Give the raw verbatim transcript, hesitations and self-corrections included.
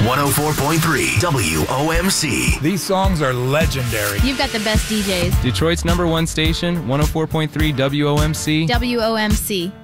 one oh four point three W O M C. These songs are legendary. You've got the best D Js. Detroit's number one station, one oh four point three W O M C. W O M C.